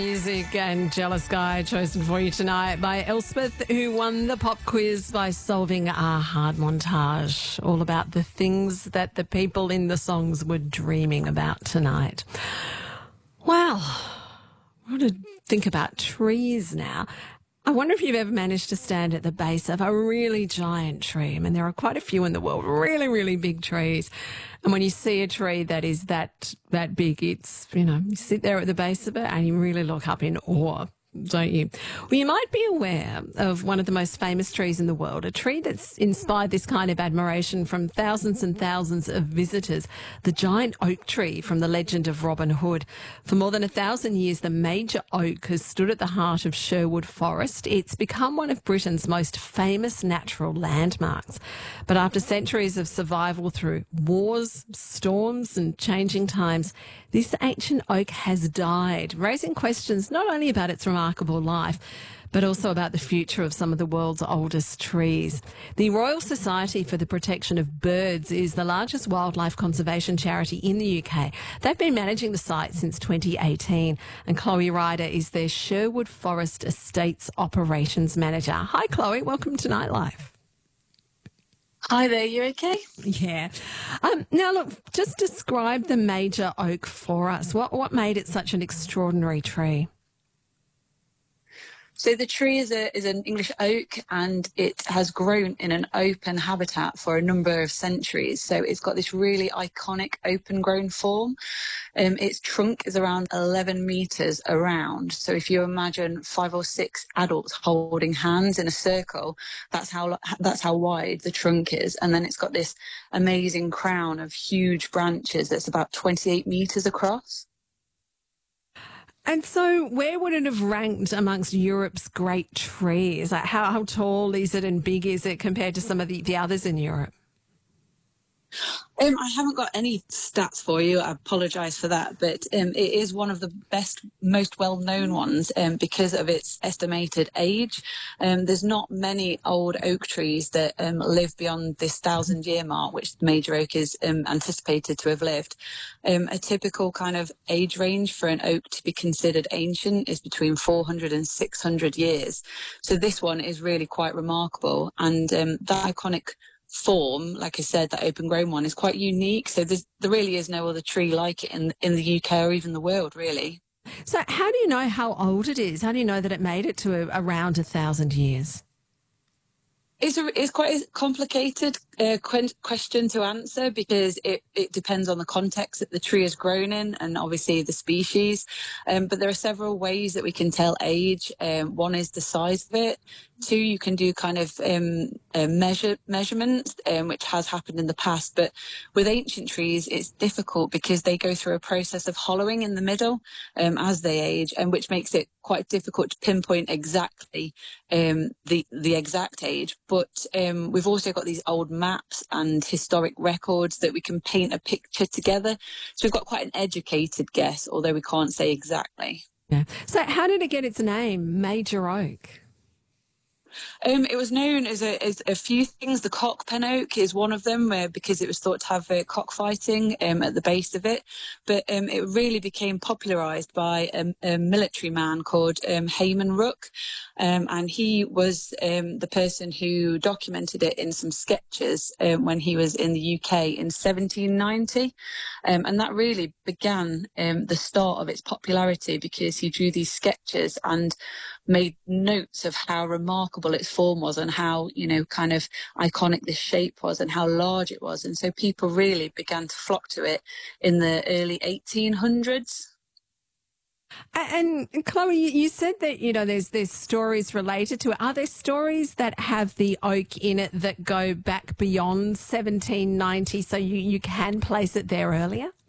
Music and Jealous Guy chosen for you tonight by Elspeth, who won the pop quiz by solving a hard montage all about the things that the people in the songs were dreaming about tonight. Well, I want to think about trees now. I wonder if you've ever managed to stand at the base of a really giant tree. I mean, there are quite a few in the world, really, really big trees. And when you see a tree that is that big, it's, you sit there at the base of it and you really look up in awe, don't you? Well, you might be aware of one of the most famous trees in the world, a tree that's inspired this kind of admiration from thousands and thousands of visitors, the giant oak tree from the legend of Robin Hood. For more than 1,000 years, the major oak has stood at the heart of Sherwood Forest. It's become one of Britain's most famous natural landmarks. But after centuries of survival through wars, storms and changing times, this ancient oak has died, raising questions not only about its remarkable life, but also about the future of some of the world's oldest trees. The Royal Society for the Protection of Birds is the largest wildlife conservation charity in the UK. They've been managing the site since 2018, and Chloe Ryder is their Sherwood Forest Estates Operations Manager. Hi, Chloe. Welcome to Nightlife. Hi there, you okay? Yeah. Now, look, just describe the major oak for us. What made it such an extraordinary tree? So the tree is an English oak, and it has grown in an open habitat for a number of centuries. So it's got this really iconic open grown form. Its trunk is around 11 metres around. So if you imagine 5 or 6 adults holding hands in a circle, that's how wide the trunk is. And then it's got this amazing crown of huge branches that's about 28 metres across. And so where would it have ranked amongst Europe's great trees? Like how tall is it and big is it compared to some of the others in Europe? I haven't got any stats for you. I apologise for that, but it is one of the most well-known ones because of its estimated age. There's not many old oak trees that live beyond this 1,000-year mark, which the major oak is anticipated to have lived. A typical kind of age range for an oak to be considered ancient is between 400 and 600 years. So this one is really quite remarkable, and that iconic form, like I said, that open grown one is quite unique. So there really is no other tree like it in the UK or even the world, really. So how do you know how old it is? How do you know that it made it to around 1,000 years? It's quite a complicated question to answer because it depends on the context that the tree is grown in and obviously the species. But there are several ways that we can tell age. One is the size of it. 2, you can do kind of measurements, which has happened in the past. But with ancient trees, it's difficult because they go through a process of hollowing in the middle as they age, and which makes it quite difficult to pinpoint exactly the exact age. But we've also got these old maps and historic records that we can paint a picture together. So we've got quite an educated guess, although we can't say exactly. Yeah. So how did it get its name, Major Oak? It was known as a few things. The cockpen oak is one of them, because it was thought to have cockfighting at the base of it. But it really became popularised by a military man called Hayman Rook, and he was the person who documented it in some sketches when he was in the UK in 1790, and that really began the start of its popularity because he drew these sketches and made notes of how remarkable its form was and how, kind of iconic this shape was and how large it was. And so people really began to flock to it in the early 1800s. And Chloe, you said that, there's stories related to it. Are there stories that have the oak in it that go back beyond 1790 so you can place it there earlier?